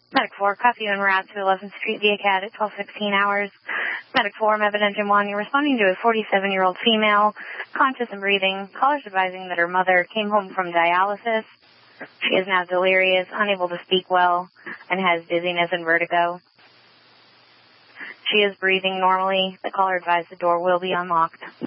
Medic 4, copy you en route to 11th Street via CAD at 12:16 hours. Medic 4, Mevid Engine 1, you're responding to a 47-year-old female, conscious and breathing. Caller's advising that her mother came home from dialysis. She is now delirious, unable to speak well, and has dizziness and vertigo. She is breathing normally. The caller advised the door will be unlocked.